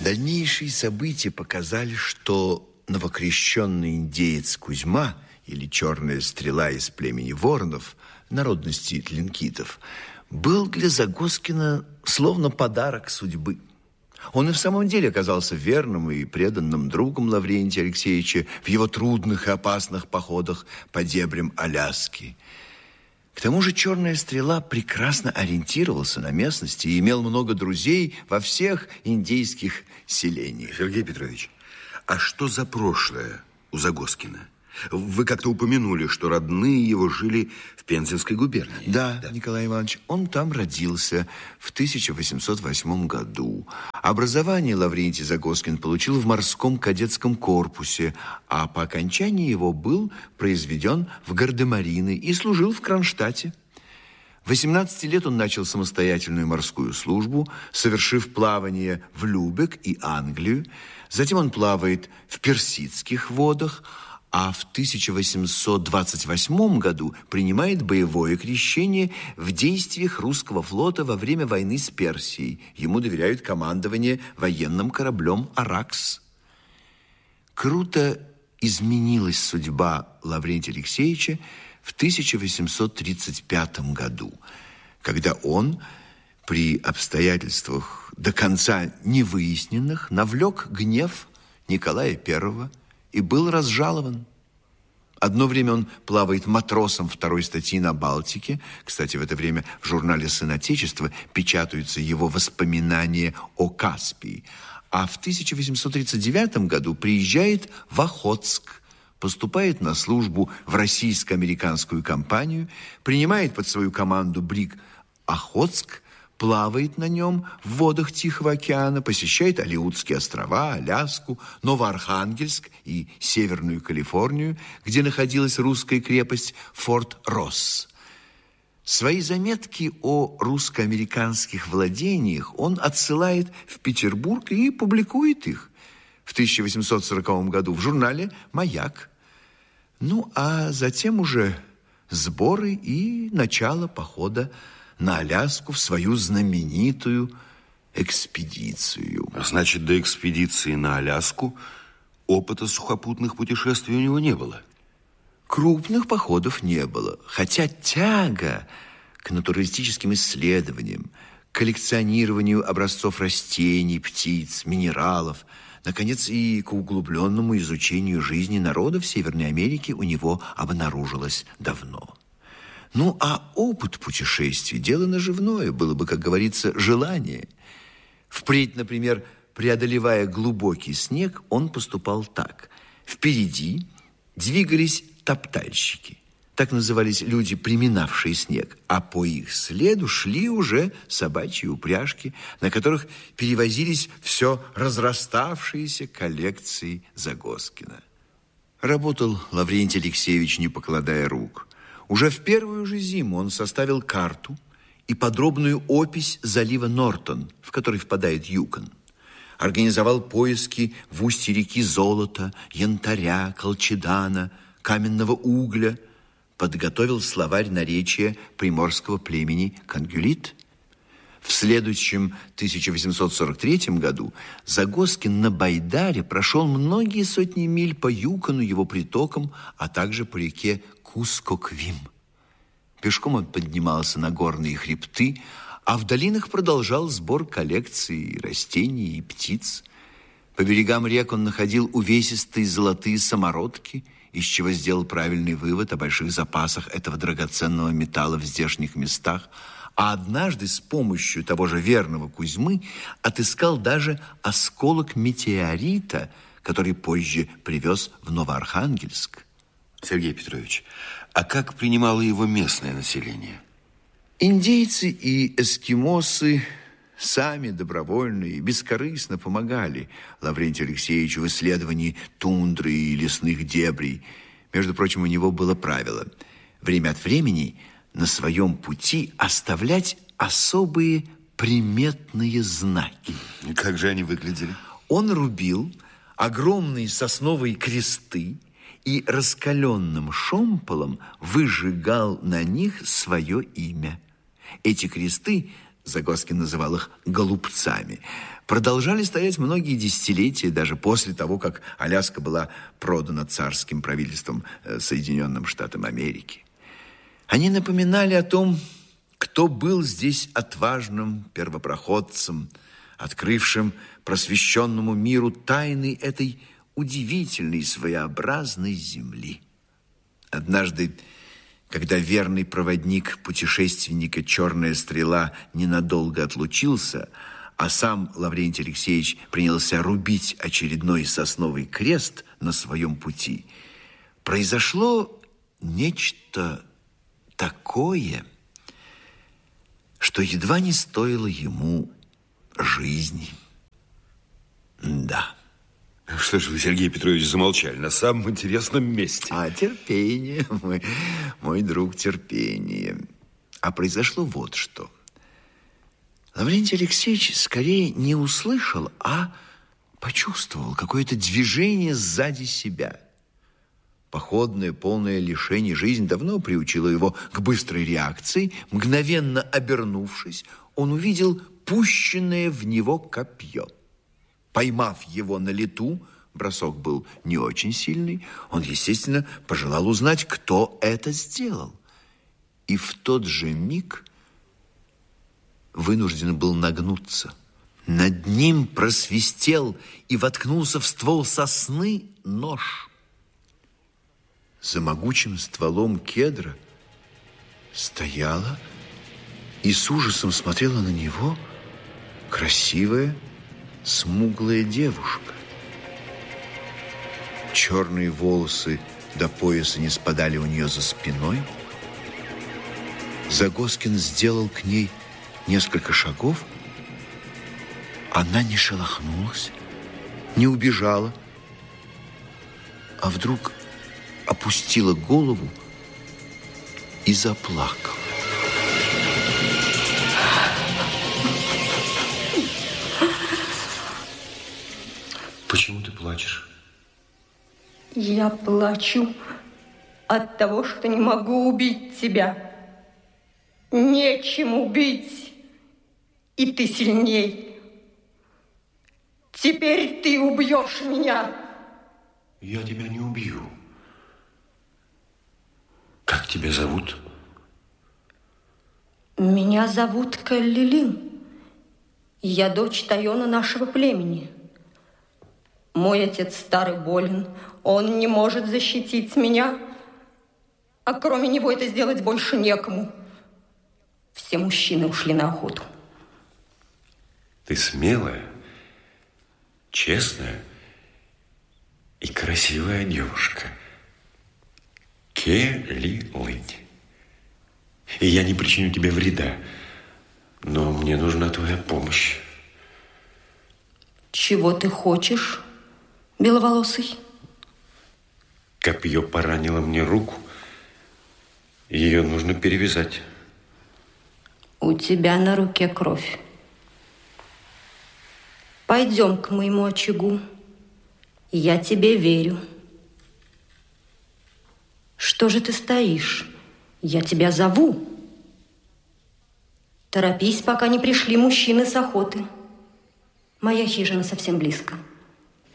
Дальнейшие события показали, что новокрещенный индеец Кузьма, или черная стрела из племени воронов, народности тлинкитов, был для Загоскина словно подарок судьбы. Он и в самом деле оказался верным и преданным другом Лаврентия Алексеевича в его трудных и опасных походах по дебрям Аляски. К тому же черная стрела прекрасно ориентировался на местности и имел много друзей во всех индейских селениях. Сергей Петрович, а что за прошлое у Загоскина? Вы как-то упомянули, что родные его жили в Пензенской губернии. Да, Николай Иванович, он там родился в 1808 году. Образование Лаврентий Загоскин получил в морском кадетском корпусе, а по окончании его был произведен в гардемарины и служил в Кронштадте. В 18 лет он начал самостоятельную морскую службу, совершив плавание в Любек и Англию. Затем он плавает в персидских водах, а в 1828 году принимает боевое крещение в действиях русского флота во время войны с Персией. Ему доверяют командование военным кораблем «Аракс». Круто изменилась судьба Лаврентия Алексеевича в 1835 году, когда он при обстоятельствах до конца невыясненных навлек гнев Николая I и был разжалован. Одно время он плавает матросом второй статьи на Балтике. Кстати, в это время в журнале «Сын Отечества» печатаются его воспоминания о Каспии. А в 1839 году приезжает в Охотск, поступает на службу в российско-американскую компанию, принимает под свою команду бриг «Охотск», плавает на нем в водах Тихого океана, посещает Алеутские острова, Аляску, Новоархангельск и Северную Калифорнию, где находилась русская крепость Форт Росс. Свои заметки о русско-американских владениях он отсылает в Петербург и публикует их в 1840 году в журнале «Маяк». Ну, а затем уже сборы и начало похода на Аляску в свою знаменитую экспедицию. Значит, до экспедиции на Аляску опыта сухопутных путешествий у него не было? Крупных походов не было, хотя тяга к натуралистическим исследованиям, коллекционированию образцов растений, птиц, минералов, наконец, и к углубленному изучению жизни народов Северной Америки у него обнаружилась давно. Ну, а опыт путешествий – дело наживное, было бы, как говорится, желание. Впредь, например, преодолевая глубокий снег, он поступал так. Впереди двигались топтальщики. Так назывались люди, приминавшие снег. А по их следу шли уже собачьи упряжки, на которых перевозились все разраставшиеся коллекции Загоскина. Работал Лаврентий Алексеевич, не покладая рук. Уже в первую же зиму он составил карту и подробную опись залива Нортон, в который впадает Юкон. Организовал поиски в устье реки золота, янтаря, колчедана, каменного угля. Подготовил словарь наречия приморского племени Кангюлит. В следующем 1843 году Загоскин на Байдаре прошел многие сотни миль по Юкону, его притокам, а также по реке Кускоквим. Пешком он поднимался на горные хребты, а в долинах продолжал сбор коллекций растений и птиц. По берегам рек он находил увесистые золотые самородки, из чего сделал правильный вывод о больших запасах этого драгоценного металла в здешних местах, а однажды с помощью того же верного Кузьмы отыскал даже осколок метеорита, который позже привез в Новоархангельск. Сергей Петрович, а как принимало его местное население? Индейцы и эскимосы сами добровольно и бескорыстно помогали Лаврентию Алексеевичу в исследовании тундры и лесных дебрей. Между прочим, у него было правило время от времени на своем пути оставлять особые приметные знаки. И как же они выглядели? Он рубил огромные сосновые кресты и раскаленным шомполом выжигал на них свое имя. Эти кресты Загоскин называл их голубцами, продолжали стоять многие десятилетия, даже после того, как Аляска была продана царским правительством Соединенным Штатам Америки. Они напоминали о том, кто был здесь отважным первопроходцем, открывшим просвещенному миру тайны этой удивительной своеобразной земли. Однажды, когда верный проводник путешественника «Черная стрела» ненадолго отлучился, а сам Лаврентий Алексеевич принялся рубить очередной сосновый крест на своем пути, произошло нечто такое, что едва не стоило ему жизни. Да. Что же вы, Сергей Петрович, замолчали на самом интересном месте? Терпение, мой друг, терпение. А произошло вот что. Лаврентий Алексеевич скорее не услышал, а почувствовал какое-то движение сзади себя. Походная, полная лишений жизнь давно приучила его к быстрой реакции. Мгновенно обернувшись, он увидел пущенное в него копье. Поймав его на лету, бросок был не очень сильный, он, естественно, пожелал узнать, кто это сделал. И в тот же миг вынужден был нагнуться. Над ним просвистел и воткнулся в ствол сосны нож. За могучим стволом кедра стояла и с ужасом смотрела на него красивая, смуглая девушка. Черные волосы до пояса не спадали у нее за спиной. Загоскин сделал к ней несколько шагов. Она не шелохнулась, не убежала, а вдруг опустила голову и заплакала. Почему ты плачешь? Я плачу от того, что не могу убить тебя. Нечем убить, и ты сильней. Теперь ты убьешь меня. Я тебя не убью. Как тебя зовут? Меня зовут Каллилин. Я дочь Тайона нашего племени. Мой отец старый болен, он не может защитить меня, а кроме него это сделать больше некому. Все мужчины ушли на охоту. Ты смелая, честная и красивая девушка. Келилынь. И я не причиню тебе вреда, но мне нужна твоя помощь. Чего ты хочешь, беловолосый? Копье поранило мне руку. Ее нужно перевязать. У тебя на руке кровь. Пойдем к моему очагу. Я тебе верю. Что же ты стоишь? Я тебя зову. Торопись, пока не пришли мужчины с охоты. Моя хижина совсем близко.